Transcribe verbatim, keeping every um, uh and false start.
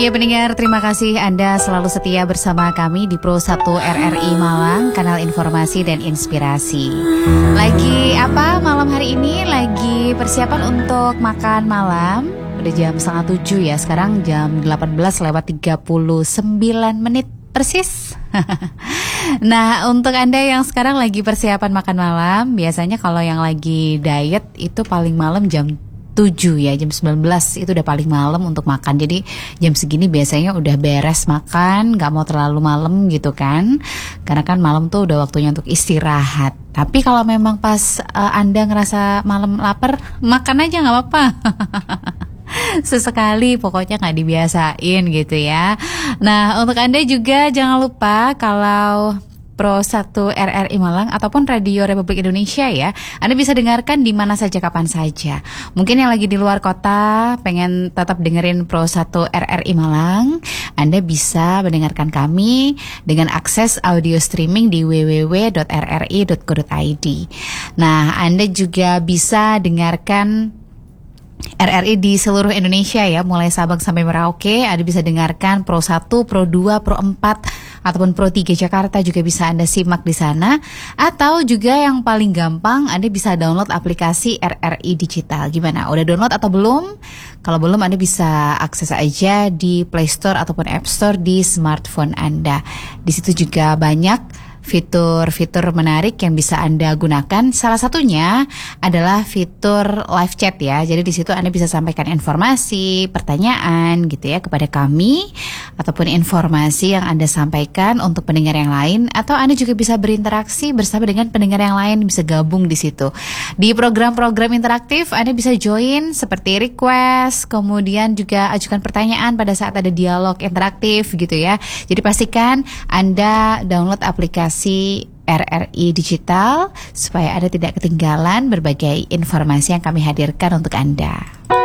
Ya pendengar, terima kasih Anda selalu setia bersama kami di Pro satu R R I Malang, kanal informasi dan inspirasi. Lagi apa malam hari ini? Lagi persiapan untuk makan malam. Udah jam setengah tujuh ya, sekarang jam delapan belas lewat tiga puluh sembilan menit persis. Nah, untuk Anda yang sekarang lagi persiapan makan malam, biasanya kalau yang lagi diet itu paling malam jam tujuh ya, jam sembilan belas itu udah paling malam untuk makan. Jadi jam segini biasanya udah beres makan, gak mau terlalu malam gitu kan. Karena kan malam tuh udah waktunya untuk istirahat. Tapi kalau memang pas uh, Anda ngerasa malam lapar, makan aja gak apa-apa. Sesekali pokoknya gak dibiasain gitu ya. Nah, untuk Anda juga jangan lupa kalau Pro satu R R I Malang ataupun Radio Republik Indonesia ya, Anda bisa dengarkan di mana saja kapan saja. Mungkin yang lagi di luar kota pengen tetap dengerin Pro satu R R I Malang, Anda bisa mendengarkan kami dengan akses audio streaming di w w w dot r r i dot co dot i d. Nah, Anda juga bisa dengarkan R R I di seluruh Indonesia ya, mulai Sabang sampai Merauke. Anda bisa dengarkan Pro satu, Pro dua, Pro empat ataupun Pro tiga Jakarta juga bisa Anda simak di sana. Atau juga yang paling gampang, Anda bisa download aplikasi R R I Digital. Gimana? Udah download atau belum? Kalau belum, Anda bisa akses aja di Play Store ataupun App Store di smartphone Anda. Di situ juga banyak fitur-fitur menarik yang bisa Anda gunakan. Salah satunya adalah fitur live chat ya. Jadi di situ Anda bisa sampaikan informasi, pertanyaan gitu ya kepada kami, ataupun informasi yang Anda sampaikan untuk pendengar yang lain, atau Anda juga bisa berinteraksi bersama dengan pendengar yang lain, bisa gabung di situ. Di program-program interaktif Anda bisa join seperti request, kemudian juga ajukan pertanyaan pada saat ada dialog interaktif gitu ya. Jadi pastikan Anda download aplikasi R R I Digital supaya Anda tidak ketinggalan berbagai informasi yang kami hadirkan untuk Anda.